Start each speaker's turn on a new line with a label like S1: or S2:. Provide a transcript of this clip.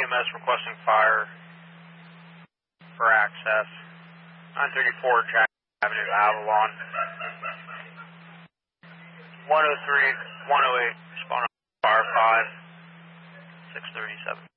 S1: EMS requesting fire for access. 934 Jack Avenue, Avalon. 103, 108, respond fire 5, 637.